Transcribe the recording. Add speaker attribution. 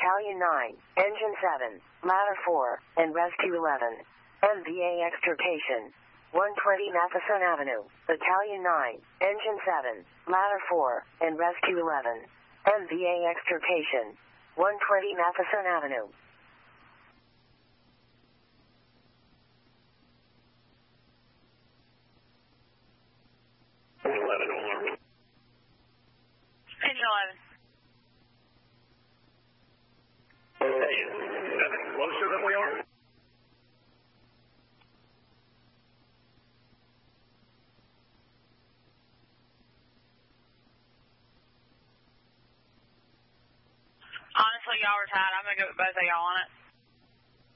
Speaker 1: Battalion 9, Engine 7, Ladder 4, and Rescue 11. MVA extirpation. 120 Matheson Avenue, Battalion 9, Engine 7, Ladder 4, and Rescue 11. MVA extirpation. 120 Matheson Avenue.
Speaker 2: Engine 11.
Speaker 3: Closer than we are.
Speaker 2: Honestly, y'all are tied. I'm going to go with both of y'all on it.